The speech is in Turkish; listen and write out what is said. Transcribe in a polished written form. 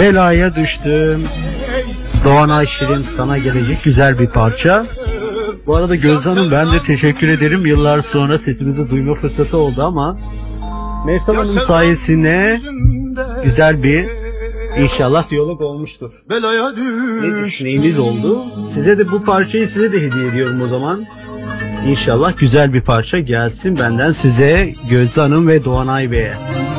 Belaya düştüm. Doğanay Şirin sana gelecek güzel bir parça. Bu arada Gözde Hanım ben de teşekkür ederim. Yıllar sonra sesimizi duyma fırsatı oldu ama Mevsam Hanım sayesinde güzel bir inşallah diyalog olmuştur. Ne düşüneyimiz oldu. Size de bu parçayı size de hediye ediyorum o zaman. İnşallah güzel bir parça gelsin benden size, Gözde Hanım ve Doğanay Bey'e.